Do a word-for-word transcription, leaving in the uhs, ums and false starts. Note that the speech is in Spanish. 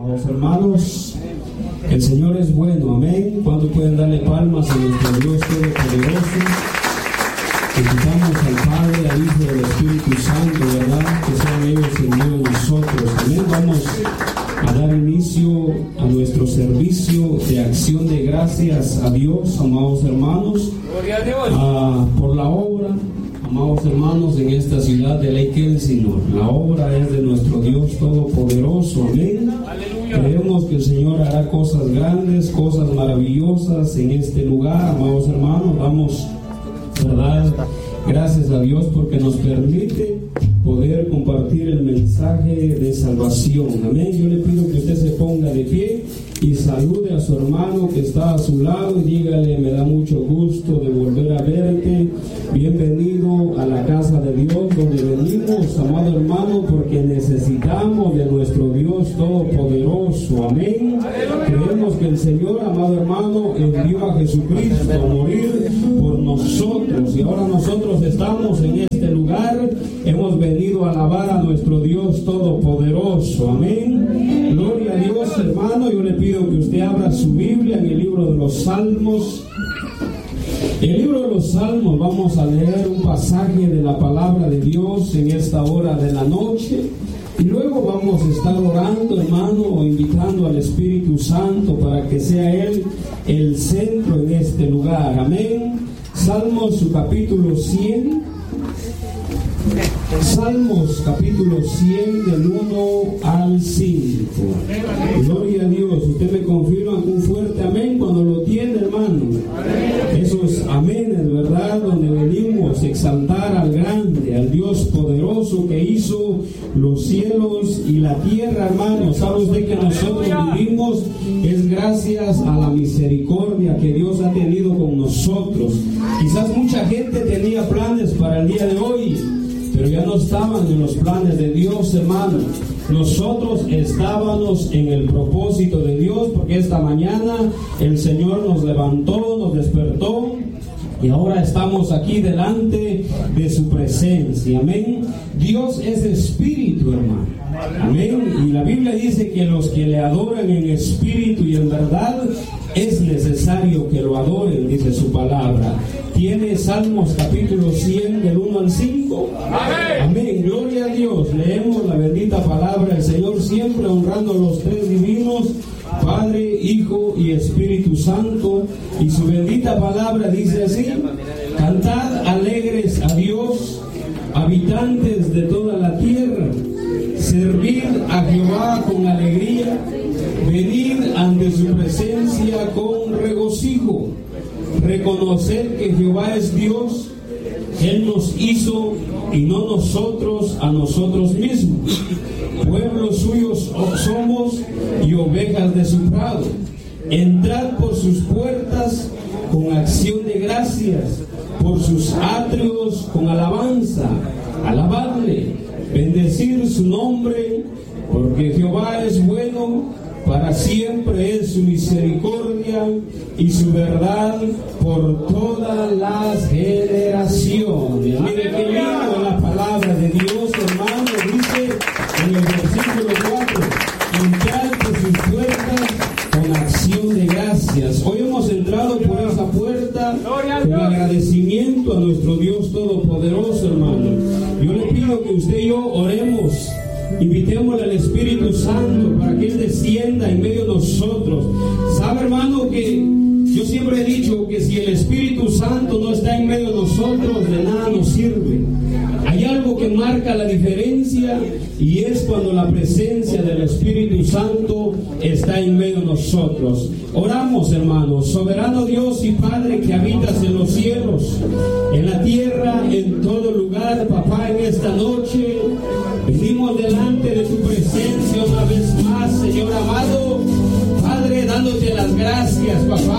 Amados hermanos, el Señor es bueno, amén. ¿Cuántos pueden darle palmas a nuestro Dios Todopoderoso? Invitamos al Padre, al Hijo y al Espíritu Santo, ¿verdad? Que sean ellos en medio de nosotros, amén. Vamos a dar inicio a nuestro servicio de acción de gracias a Dios, amados hermanos, Gloria a Dios. Ah, por la obra, amados hermanos, en esta ciudad de Lake Elsinore. La obra es de nuestro Dios Todopoderoso, amén. Aleluya. Creemos que el Señor hará cosas grandes, cosas maravillosas en este lugar, amados hermanos. Damos, ¿verdad?, gracias a Dios porque nos permite poder compartir el mensaje de salvación, amén. Yo le pido que usted se ponga de pie y salude a su hermano que está a su lado y dígale: me da mucho gusto de volver a verte, bienvenido a la casa de Dios, donde venimos, amado hermano, porque necesitamos de nuestro Dios Todopoderoso, amén. Creemos que el Señor, amado hermano, envió a Jesucristo a morir por nosotros, y ahora nosotros estamos en este lugar, hemos venido a alabar a nuestro Dios Todopoderoso, amén. Gloria a Dios, hermano. Yo le pido que usted abra su Biblia en el libro de los Salmos. En el libro de los Salmos vamos a leer un pasaje de la palabra de Dios en esta hora de la noche, y luego vamos a estar orando, hermano, o invitando al Espíritu Santo para que sea Él el centro en este lugar, amén. Salmos, su capítulo cien. Salmos capítulo cien, del uno al cinco. Gloria a Dios. Usted me confirma con un fuerte amén cuando lo tiene, hermano. Esos amenes, ¿verdad? Donde venimos a exaltar al grande, al Dios poderoso que hizo los cielos y la tierra, hermano. ¿Sabe usted que nosotros vivimos es gracias a la misericordia que Dios ha tenido con nosotros? Quizás mucha gente tenía planes para el día de hoy, pero ya no estaban en los planes de Dios, hermano. Nosotros estábamos en el propósito de Dios, porque esta mañana el Señor nos levantó, nos despertó, y ahora estamos aquí delante de su presencia, amén. Dios es espíritu, hermano, amén. Y la Biblia dice que los que le adoran en espíritu y en verdad, es necesario que lo adoren, dice su palabra. Tiene Salmos capítulo cien, del uno al cinco. Amén. Amén. Gloria a Dios. Leemos la bendita palabra del Señor, siempre honrando a los tres divinos, Padre, Hijo y Espíritu Santo. Y su bendita palabra dice así: cantad alegres a Dios, habitantes de toda la tierra. Servid a Jehová con alegría, venid ante su presencia con regocijo. Reconocer que Jehová es Dios, Él nos hizo y no nosotros a nosotros mismos. Pueblos suyos somos y ovejas de su prado. Entrad por sus puertas con acción de gracias, por sus atrios con alabanza. Alabadle, bendecir su nombre, porque Jehová es bueno, para siempre es su misericordia y su verdad por todas las generaciones. Mire qué lindo la palabra de Dios, hermano. Dice en el versículo cuatro: entrad por sus puertas con acción de gracias. Hoy hemos entrado por esa puerta con agradecimiento a nuestro Dios Todopoderoso, hermano. Yo le pido que usted y yo oremos. Invitémosle al Espíritu Santo para que Él descienda en medio de nosotros. ¿Sabe, hermano, que yo siempre he dicho que si el Espíritu Santo no está en medio de nosotros, de nada nos sirve? Hay algo que marca la diferencia, y es cuando la presencia del Espíritu Santo está en medio de nosotros. Oramos, hermanos. Soberano Dios y Padre que habitas en los cielos, en la tierra, en todo lugar, papá, en esta noche venimos delante de tu presencia una vez más, Señor amado. Padre, dándote las gracias, papá.